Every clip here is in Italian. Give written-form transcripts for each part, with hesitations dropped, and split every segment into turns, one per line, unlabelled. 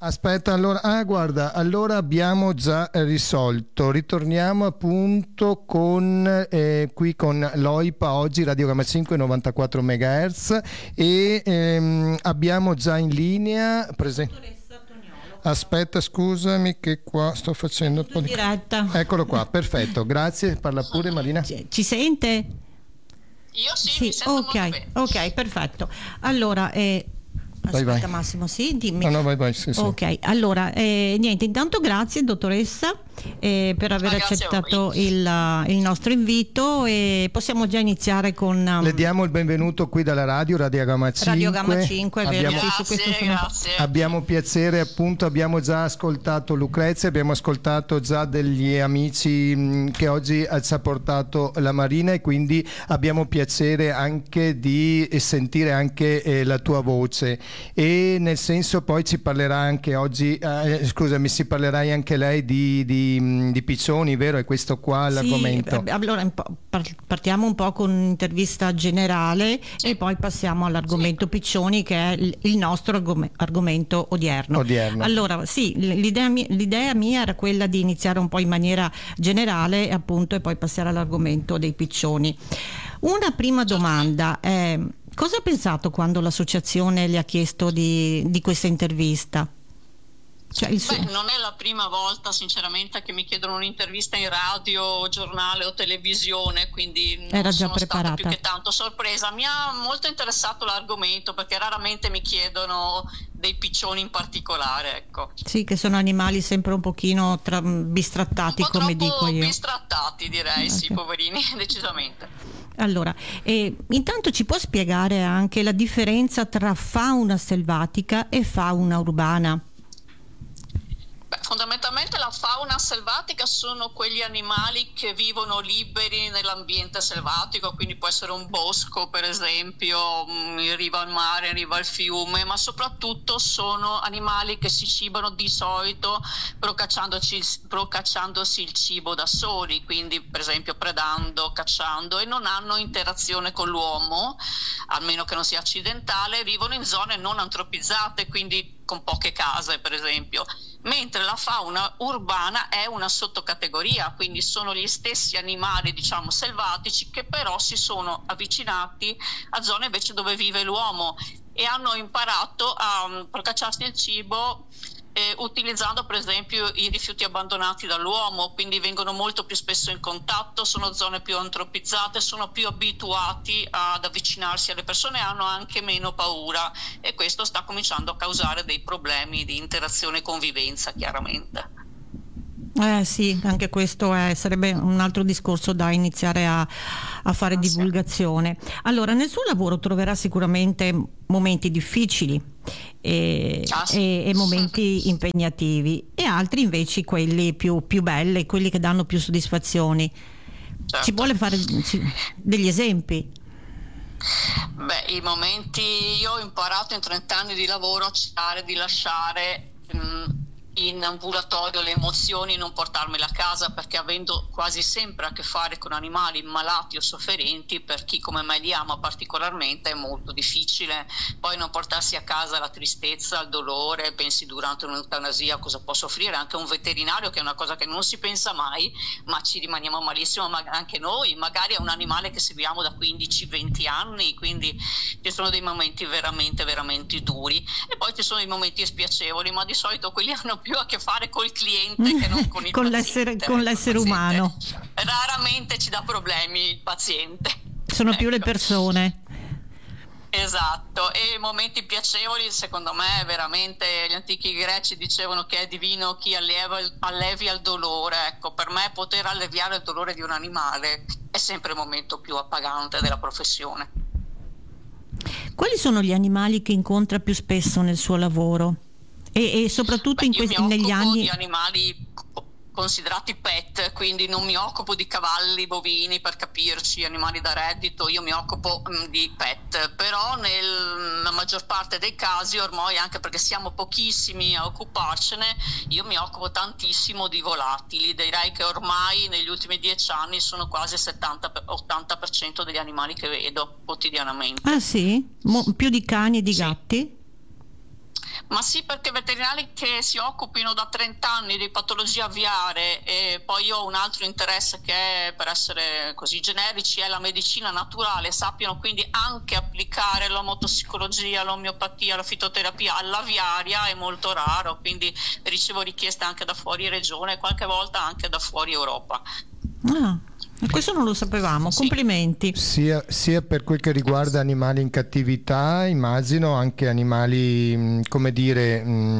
Aspetta, allora, guarda, allora abbiamo già risolto. Ritorniamo appunto con qui con l'OIPA oggi, Radio Gamma 5 94 MHz e abbiamo già in linea Aspetta, scusami che qua sto facendo un po' di diretta. Eccolo qua, perfetto, grazie, parla pure Marina.
Ci sente?
Io sì, mi sento molto bene.
Ok, perfetto. Allora, aspetta vai. Massimo, sì, dimmi.
No, vai, sì.
Ok, allora, niente, intanto grazie dottoressa per aver accettato il nostro invito e possiamo già iniziare con...
Le diamo il benvenuto qui dalla Radio Gamma 5.
Radio Gamma 5, è vero, sì, su questo
grazie.
Abbiamo piacere, appunto, abbiamo già ascoltato Lucrezia, abbiamo ascoltato già degli amici che oggi ci ha portato la Marina e quindi abbiamo piacere anche di sentire anche la tua voce. E nel senso poi ci parlerà anche oggi si parlerai anche lei di piccioni, vero? È questo qua l'argomento?
Sì, allora partiamo un po' con un'intervista generale e poi passiamo all'argomento piccioni, che è il nostro argomento odierno. Allora sì, l'idea mia era quella di iniziare un po' in maniera generale appunto e poi passare all'argomento dei piccioni. Una prima domanda è: cosa ha pensato quando l'associazione le ha chiesto di questa intervista?
Non è la prima volta sinceramente che mi chiedono un'intervista in radio, giornale o televisione, quindi non
era già
sono
preparata.
stata più che tanto sorpresa. Mi ha molto interessato l'argomento perché raramente mi chiedono dei piccioni in particolare, ecco.
Sì, che sono animali sempre un pochino bistrattati,
un po'
come dico io.
Bistrattati, direi, sì, poverini, decisamente.
Allora, intanto ci può spiegare anche la differenza tra fauna selvatica e fauna urbana?
Fondamentalmente la fauna selvatica sono quegli animali che vivono liberi nell'ambiente selvatico, quindi può essere un bosco per esempio, in riva al mare, in riva al fiume, ma soprattutto sono animali che si cibano di solito procacciandosi il cibo da soli, quindi per esempio predando, cacciando, e non hanno interazione con l'uomo, almeno che non sia accidentale, vivono in zone non antropizzate, quindi con poche case per esempio, mentre la fauna urbana è una sottocategoria, quindi sono gli stessi animali diciamo selvatici che però si sono avvicinati a zone invece dove vive l'uomo e hanno imparato a procacciarsi il cibo utilizzando per esempio i rifiuti abbandonati dall'uomo, quindi vengono molto più spesso in contatto, sono zone più antropizzate, sono più abituati ad avvicinarsi alle persone e hanno anche meno paura, e questo sta cominciando a causare dei problemi di interazione e convivenza chiaramente.
Sì, anche questo sarebbe un altro discorso da iniziare a fare divulgazione. Allora, nel suo lavoro troverà sicuramente momenti difficili e momenti impegnativi, e altri invece quelli più belli, quelli che danno più soddisfazioni.
Certo.
Ci vuole fare degli esempi?
I momenti, io ho imparato in 30 anni di lavoro a cercare di lasciare in ambulatorio le emozioni, non portarmele a casa, perché avendo quasi sempre a che fare con animali malati o sofferenti, per chi come me li ama particolarmente è molto difficile poi non portarsi a casa la tristezza, il dolore. Pensi durante un'eutanasia cosa può soffrire anche un veterinario, che è una cosa che non si pensa mai, ma ci rimaniamo malissimo, ma anche noi, magari è un animale che seguiamo da 15-20 anni, quindi ci sono dei momenti veramente veramente duri, e poi ci sono dei momenti spiacevoli, ma di solito quelli hanno più a che fare col cliente che non con il paziente.
Con l'essere umano.
Raramente ci dà problemi il paziente.
Sono più le persone.
Esatto, e momenti piacevoli secondo me veramente gli antichi greci dicevano che è divino chi allevia il dolore. Ecco, per me poter alleviare il dolore di un animale è sempre il momento più appagante della professione.
Quali sono gli animali che incontra più spesso nel suo lavoro? E soprattutto negli anni
di animali considerati pet, quindi non mi occupo di cavalli, bovini, per capirci, animali da reddito, io mi occupo di pet, però nella maggior parte dei casi ormai, anche perché siamo pochissimi a occuparcene, io mi occupo tantissimo di volatili. Direi che ormai negli ultimi 10 anni sono quasi il 70-80% degli animali che vedo quotidianamente.
Ah sì? Più di cani e di gatti?
Ma sì, perché veterinari che si occupino da 30 anni di patologie aviarie, e poi io ho un altro interesse che è, per essere così generici, è la medicina naturale, sappiano quindi anche applicare l'omotossicologia, l'omeopatia, la fitoterapia all'aviaria è molto raro, quindi ricevo richieste anche da fuori regione, qualche volta anche da fuori Europa.
Questo non lo sapevamo,
sì.
Complimenti.
Sia per quel che riguarda animali in cattività, immagino, anche animali, come dire,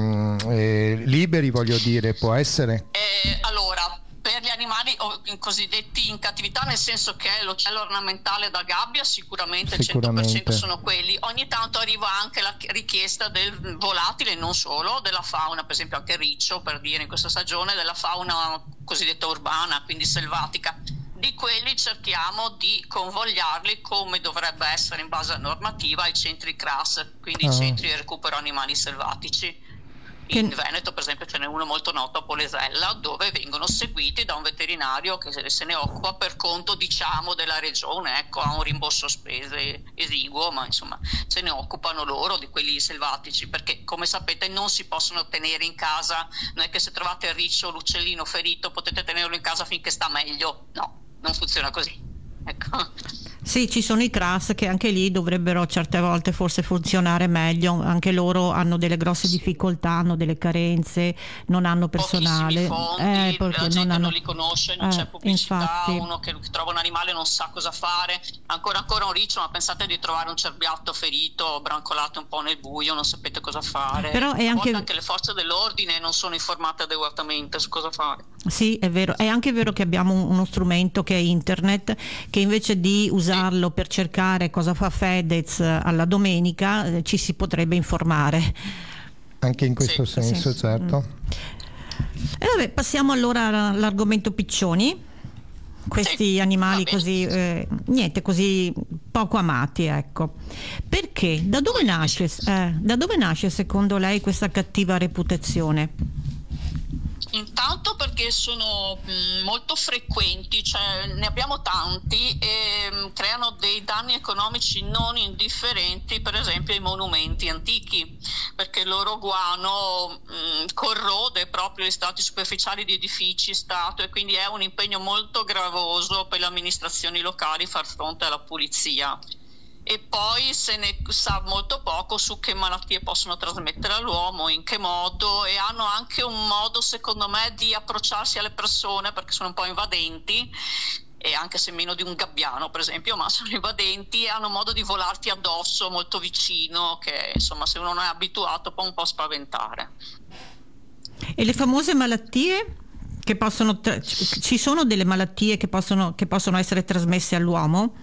liberi, voglio dire, può essere?
Allora, per gli animali cosiddetti in cattività, nel senso che l'uccello ornamentale da gabbia sicuramente il 100% sono quelli. Ogni tanto arriva anche la richiesta del volatile, non solo, della fauna, per esempio anche il riccio, per dire in questa stagione, della fauna cosiddetta urbana, quindi selvatica. Di quelli cerchiamo di convogliarli, come dovrebbe essere in base alla normativa, ai centri CRAS, quindi i centri di recupero animali selvatici. In Veneto, per esempio, ce n'è uno molto noto a Polesella, dove vengono seguiti da un veterinario che se ne occupa per conto, diciamo, della regione. Ecco, ha un rimborso spese esiguo, ma insomma se ne occupano loro di quelli selvatici, perché come sapete non si possono tenere in casa. Non è che se trovate il riccio o l'uccellino ferito potete tenerlo in casa finché sta meglio. No, non funziona così. Ecco.
Sì, ci sono i CRAS che anche lì dovrebbero certe volte forse funzionare meglio, anche loro hanno delle grosse difficoltà, hanno delle carenze, non hanno personale,
fondi, la gente non li conosce, non c'è pubblicità,
infatti.
Uno che trova un animale non sa cosa fare, ancora un riccio, ma pensate di trovare un cerbiatto ferito, brancolato un po' nel buio, non sapete cosa fare.
Però è anche
le forze dell'ordine non sono informate adeguatamente su cosa fare.
Sì, è vero, è anche vero che abbiamo uno strumento che è internet, che invece di usarlo per cercare cosa fa Fedez alla domenica, ci si potrebbe informare.
Anche in questo senso, certo.
E vabbè, passiamo allora all'argomento piccioni. Questi animali così, niente, così poco amati, ecco. Perché? Da dove nasce secondo lei questa cattiva reputazione?
Intanto perché sono molto frequenti, cioè ne abbiamo tanti e creano dei danni economici non indifferenti, per esempio ai monumenti antichi, perché il loro guano corrode proprio gli strati superficiali di edifici, statue, e quindi è un impegno molto gravoso per le amministrazioni locali far fronte alla pulizia. E poi se ne sa molto poco su che malattie possono trasmettere all'uomo, in che modo, e hanno anche un modo secondo me di approcciarsi alle persone, perché sono un po' invadenti, e anche se meno di un gabbiano per esempio, ma sono invadenti e hanno modo di volarti addosso molto vicino, che insomma se uno non è abituato può un po' spaventare.
E le famose malattie che possono ci sono delle malattie che possono essere trasmesse all'uomo?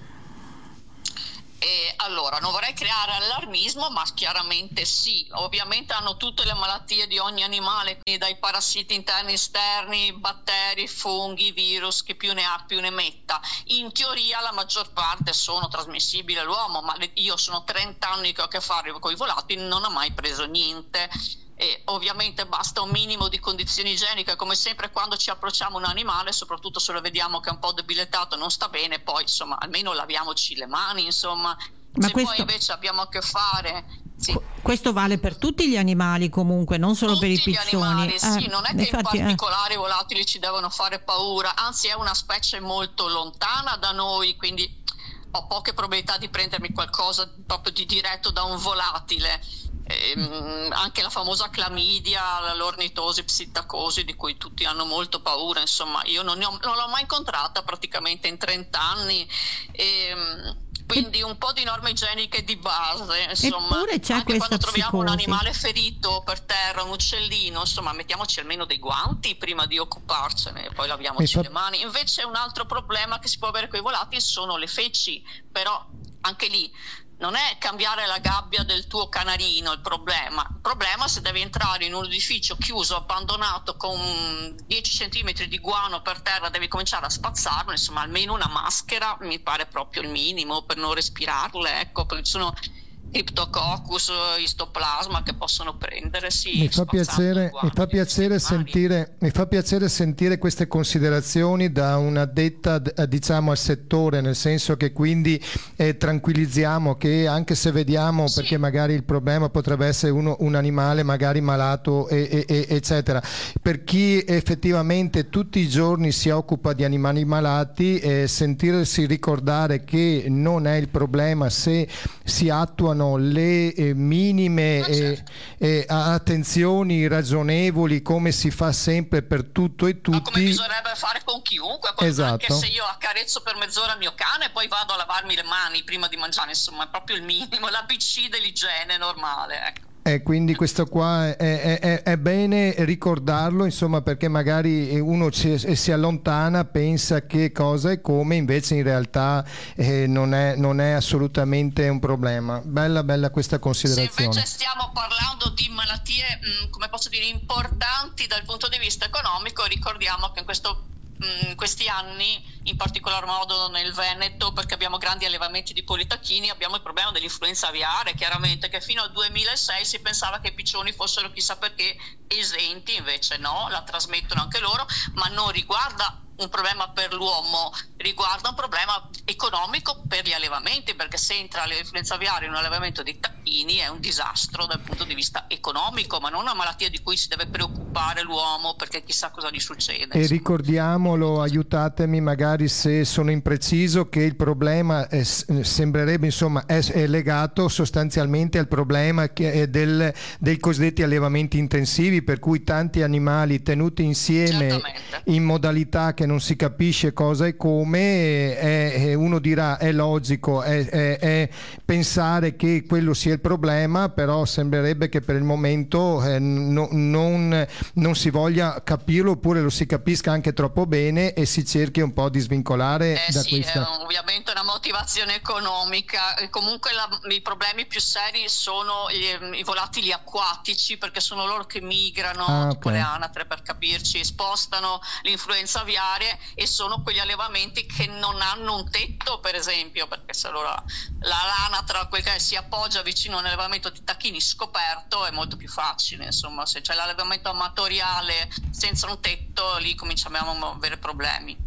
Allora, non vorrei creare allarmismo, ma chiaramente sì. Ovviamente hanno tutte le malattie di ogni animale, quindi dai parassiti interni, esterni, batteri, funghi, virus, che più ne ha più ne metta. In teoria la maggior parte sono trasmissibili all'uomo, ma io sono 30 anni che ho a che fare con i volatili, non ho mai preso niente. E ovviamente basta un minimo di condizioni igieniche, come sempre quando ci approcciamo a un animale, soprattutto se lo vediamo che è un po' debilitato, non sta bene, poi insomma almeno laviamoci le mani, insomma. Ma se poi invece abbiamo a che fare... Sì.
Questo vale per tutti gli animali comunque, non solo per i piccioni.
Animali, sì, non è che infatti, in particolare i volatili ci devono fare paura, anzi è una specie molto lontana da noi, quindi ho poche probabilità di prendermi qualcosa proprio di diretto da un volatile. Anche la famosa clamidia, l'ornitosi psittacosi, di cui tutti hanno molto paura, insomma io non l'ho mai incontrata praticamente in 30 anni, quindi un po' di norme igieniche di base, insomma.
Eppure c'è
anche quando troviamo
psicosi.
Un animale ferito per terra, un uccellino, insomma mettiamoci almeno dei guanti prima di occuparcene e poi laviamoci le mani. Invece un altro problema che si può avere con i volatili sono le feci, però anche lì non è cambiare la gabbia del tuo canarino il problema se devi entrare in un edificio chiuso, abbandonato, con 10 centimetri di guano per terra, devi cominciare a spazzarlo, insomma almeno una maschera mi pare proprio il minimo per non respirarle, ecco, perché sono Cryptococcus, Histoplasma che possono prendere. Sì,
mi fa piacere sentire queste considerazioni da un'addetta, diciamo, al settore, nel senso che quindi tranquillizziamo che anche se vediamo, sì, perché magari il problema potrebbe essere un animale magari malato eccetera, per chi effettivamente tutti i giorni si occupa di animali malati, sentirsi ricordare che non è il problema se si attuano le minime attenzioni ragionevoli, come si fa sempre per tutto e tutti,
come bisognerebbe fare con chiunque.
Esatto.
Anche se io accarezzo per mezz'ora il mio cane e poi vado a lavarmi le mani prima di mangiare, insomma è proprio il minimo, l'ABC dell'igiene normale, ecco.
Quindi questo qua è bene ricordarlo, insomma, perché magari uno si allontana, pensa che cosa e come, invece in realtà non è assolutamente un problema. Bella questa considerazione.
Se invece stiamo parlando di malattie, come posso dire, importanti dal punto di vista economico, ricordiamo che in questi anni, in particolar modo nel Veneto, perché abbiamo grandi allevamenti di politacchini, abbiamo il problema dell'influenza aviare, chiaramente, che fino al 2006 si pensava che i piccioni fossero chissà perché esenti, invece no, la trasmettono anche loro, ma non riguarda un problema per l'uomo, riguarda un problema economico per gli allevamenti, perché se entra l'influenza aviaria in un allevamento di tacchini è un disastro dal punto di vista economico, ma non una malattia di cui si deve preoccupare l'uomo, perché chissà cosa gli succede.
E ricordiamolo, aiutatemi magari se sono impreciso, che il problema sembrerebbe, insomma, è legato sostanzialmente al problema dei cosiddetti allevamenti intensivi, per cui tanti animali tenuti insieme, certamente, in modalità che non si capisce cosa e come, uno dirà è logico, è pensare che quello sia il problema, però sembrerebbe che per il momento non si voglia capirlo, oppure lo si capisca anche troppo bene e si cerchi un po' di svincolare da
sì,
questa.
È ovviamente una motivazione economica. Comunque i problemi più seri sono i volatili acquatici, perché sono loro che migrano, tipo le anatre, per capirci, spostano l'influenza aviaria, e sono quegli allevamenti che non hanno un tetto, per esempio, perché se allora l'anatra, quel che si appoggia vicino a un allevamento di tacchini scoperto, è molto più facile, insomma. Se c'è l'allevamento amatoriale senza un tetto, lì cominciamo a avere problemi.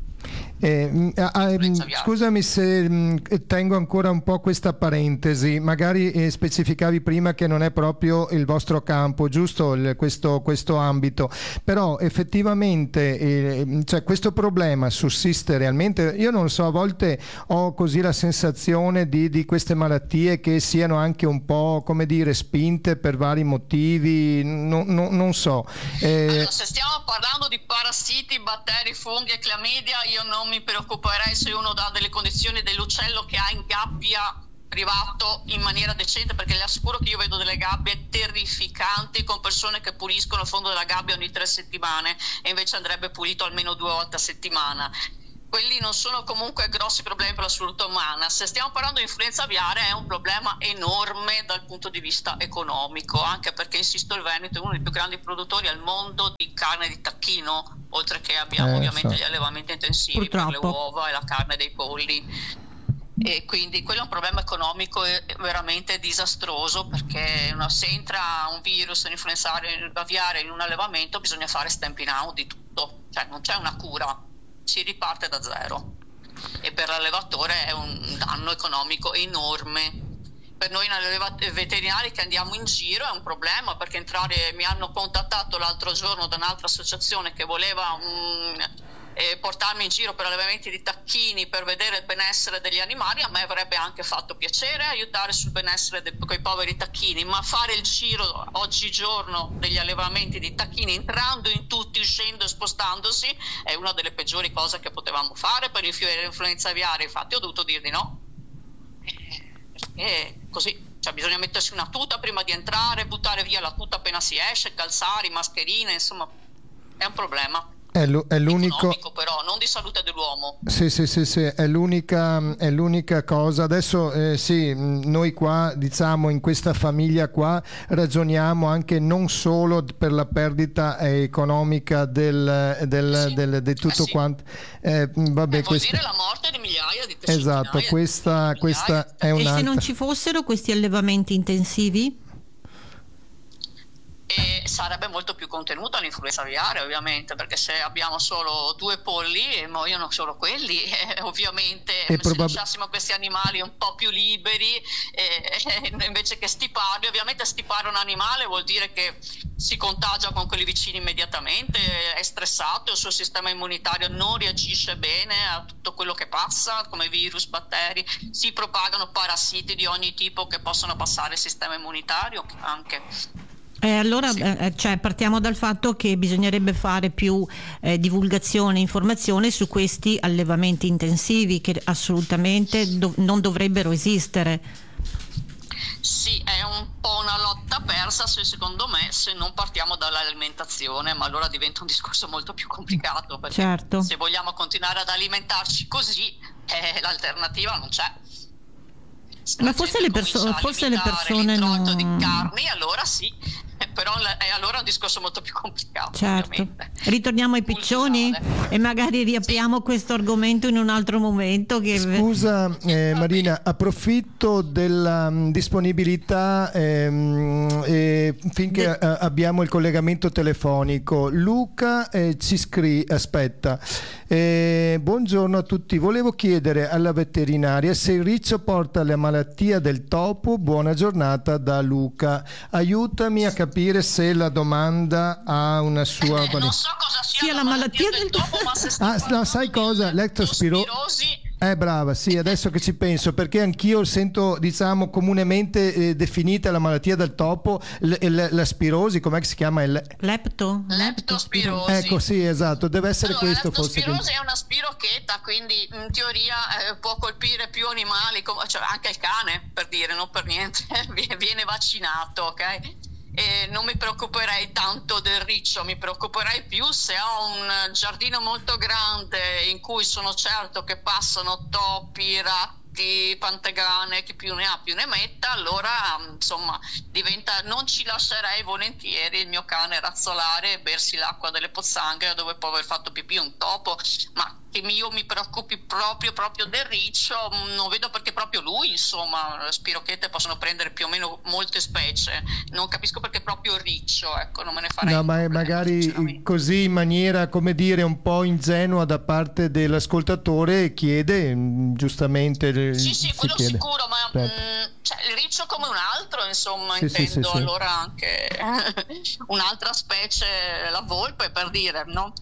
Scusami se tengo ancora un po' questa parentesi, magari specificavi prima che non è proprio il vostro campo, giusto, questo ambito, però effettivamente cioè, questo problema sussiste realmente. Io non so, a volte ho così la sensazione di queste malattie che siano anche un po', come dire, spinte per vari motivi, non so.
Allora, se stiamo parlando di parassiti, batteri, funghi e clamidia, io non mi preoccuperei se uno dà delle condizioni dell'uccello che ha in gabbia privato in maniera decente, perché le assicuro che io vedo delle gabbie terrificanti con persone che puliscono il fondo della gabbia ogni 3 settimane e invece andrebbe pulito almeno 2 volte a settimana. Quelli non sono comunque grossi problemi per la salute umana. Se stiamo parlando di influenza aviaria è un problema enorme dal punto di vista economico, anche perché, insisto, il Veneto è uno dei più grandi produttori al mondo di carne di tacchino, oltre che abbiamo ovviamente gli allevamenti intensivi, purtroppo, per le uova e la carne dei polli. E quindi quello è un problema economico veramente disastroso, perché se entra un virus, un'influenza aviaria in un allevamento, bisogna fare stamping out di tutto, cioè non c'è una cura, si riparte da zero, e per l'allevatore è un danno economico enorme. Per noi veterinari che andiamo in giro è un problema, perché mi hanno contattato l'altro giorno da un'altra associazione che voleva portarmi in giro per allevamenti di tacchini per vedere il benessere degli animali. A me avrebbe anche fatto piacere aiutare sul benessere quei poveri tacchini, ma fare il giro oggigiorno degli allevamenti di tacchini, entrando in tutti, uscendo e spostandosi, è una delle peggiori cose che potevamo fare per l'influenza aviaria. Infatti ho dovuto dir di no, perché così, cioè, bisogna mettersi una tuta prima di entrare, buttare via la tuta appena si esce, calzari, mascherine, insomma è un problema.
È l'unico,
economico, però non di salute dell'uomo.
Sì, è l'unica cosa. Adesso sì, noi qua, diciamo, in questa famiglia qua ragioniamo anche non solo per la perdita economica di tutto quanto. Vabbè,
vuol dire la morte di migliaia di persone.
Esatto, questa è un'altra.
E se non ci fossero questi allevamenti intensivi?
E sarebbe molto più contenuta l'influenza aviaria, ovviamente, perché se abbiamo solo 2 polli e muoiono solo quelli, ovviamente se lasciassimo questi animali un po' più liberi invece che stiparli. Ovviamente stipare un animale vuol dire che si contagia con quelli vicini immediatamente, è stressato, il suo sistema immunitario non reagisce bene a tutto quello che passa, come virus, batteri, si propagano parassiti di ogni tipo che possono passare il sistema immunitario anche.
Allora cioè, partiamo dal fatto che bisognerebbe fare più divulgazione e informazione su questi allevamenti intensivi che assolutamente non dovrebbero esistere.
Sì, è un po' una lotta persa secondo me se non partiamo dall'alimentazione, ma allora diventa un discorso molto più complicato, perché
certo,
se vogliamo continuare ad alimentarci così l'alternativa non c'è.
Ma forse le persone
non... di carni, allora sì, però allora è un discorso molto più complicato.
Certo.
Ovviamente.
Ritorniamo ai piccioni e magari riapriamo questo argomento in un altro momento.
Scusa Marina, approfitto della disponibilità finché abbiamo il collegamento telefonico. Luca ci scrive, aspetta. Buongiorno a tutti, volevo chiedere alla veterinaria se il riccio porta la malattia del topo. Buona giornata da Luca, aiutami a capire se la domanda ha una sua
non so cosa sia la malattia del topo, ma se
no, sai cosa? Leptospirosi. Brava, sì, adesso che ci penso, perché anch'io sento, diciamo, comunemente definita la malattia del topo, la spirosi, com'è che si chiama?
Leptospirosi.
Ecco, sì, esatto, deve essere questo forse.
La leptospirosi è una spirocheta, quindi in teoria può colpire più animali, cioè anche il cane, per dire, non per niente, viene vaccinato, ok? E non mi preoccuperei tanto del riccio, mi preoccuperei più se ho un giardino molto grande in cui sono certo che passano topi, ratti, pantegane, chi più ne ha più ne metta, allora insomma non ci lascerei volentieri il mio cane razzolare e bersi l'acqua delle pozzanghere dove può aver fatto pipì un topo, ma che io mi preoccupi proprio del riccio, non vedo perché proprio lui, insomma, le spirochete possono prendere più o meno molte specie, non capisco perché proprio il riccio, ecco, non me ne farei
un problema, magari così in maniera, come dire, un po' ingenua da parte dell'ascoltatore chiede, giustamente
sì, quello
chiede.
Sicuro, ma cioè, il riccio come un altro, insomma, intendo.
Sì.
Allora anche un'altra specie, la volpe, per dire, no?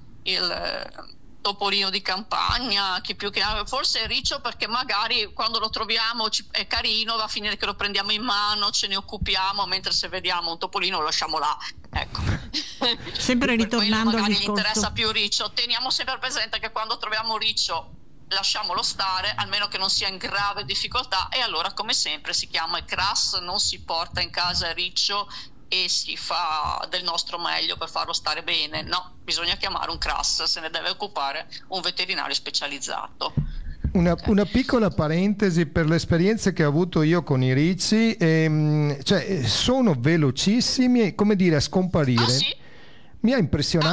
Il topolino di campagna, chi più che forse è riccio perché magari quando lo troviamo è carino, va a finire che lo prendiamo in mano, ce ne occupiamo, mentre se vediamo un topolino lo lasciamo là, ecco.
Sempre ritornando al discorso,
gli interessa più riccio. Teniamo sempre presente che quando troviamo un riccio lasciamolo stare, almeno che non sia in grave difficoltà, e allora come sempre si chiama il CRAS, non si porta in casa il riccio e si fa del nostro meglio per farlo stare bene, no, bisogna chiamare un CRAS, se ne deve occupare un veterinario specializzato.
Una piccola parentesi per le esperienze che ho avuto io con i ricci, cioè sono velocissimi, come dire, a scomparire.
Ah, sì?
Mi ha impressionato.